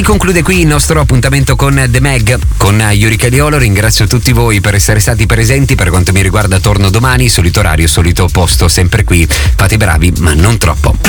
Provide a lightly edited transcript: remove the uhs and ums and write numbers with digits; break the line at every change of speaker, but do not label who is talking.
conclude qui il nostro appuntamento con The Mag, con Yuri Caliolo. Ringrazio tutti voi per essere stati presenti. Per quanto mi riguarda torno domani, solito orario, solito posto, sempre qui. Fate i bravi, ma non troppo.